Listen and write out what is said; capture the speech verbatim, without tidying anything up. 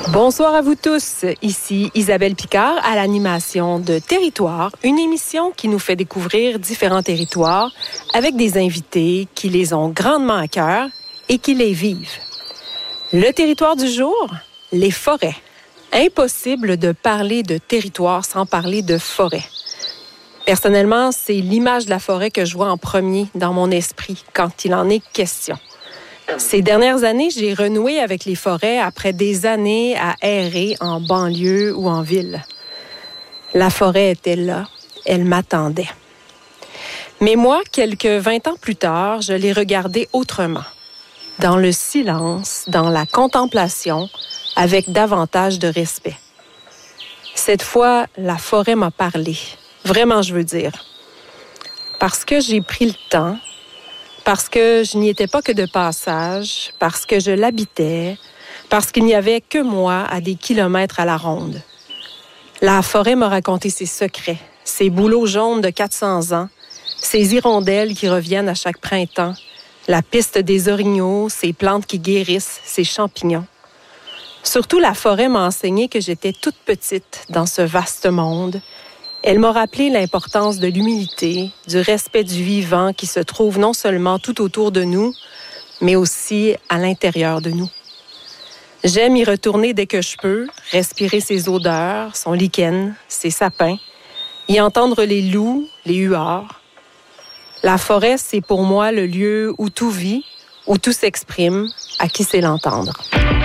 Bonsoir à vous tous. Ici Isabelle Picard à l'animation de Territoire, une émission qui nous fait découvrir différents territoires avec des invités qui les ont grandement à cœur et qui les vivent. Le territoire du jour, les forêts. Impossible de parler de territoire sans parler de forêt. Personnellement, c'est l'image de la forêt que je vois en premier dans mon esprit quand il en est question. Ces dernières années, j'ai renoué avec les forêts après des années à errer en banlieue ou en ville. La forêt était là, elle m'attendait. Mais moi, quelques vingt ans plus tard, je l'ai regardée autrement. Dans le silence, dans la contemplation, avec davantage de respect. Cette fois, la forêt m'a parlé. Vraiment, je veux dire. Parce que j'ai pris le temps, parce que je n'y étais pas que de passage, parce que je l'habitais, parce qu'il n'y avait que moi à des kilomètres à la ronde. La forêt m'a raconté ses secrets, ses bouleaux jaunes de quatre cents ans, ses hirondelles qui reviennent à chaque printemps, la piste des orignaux, ses plantes qui guérissent, ses champignons. Surtout, la forêt m'a enseigné que j'étais toute petite dans ce vaste monde. Elle m'a rappelé l'importance de l'humilité, du respect du vivant qui se trouve non seulement tout autour de nous, mais aussi à l'intérieur de nous. J'aime y retourner dès que je peux, respirer ses odeurs, son lichen, ses sapins, y entendre les loups, les huards. La forêt, c'est pour moi le lieu où tout vit, où tout s'exprime, à qui sait l'entendre.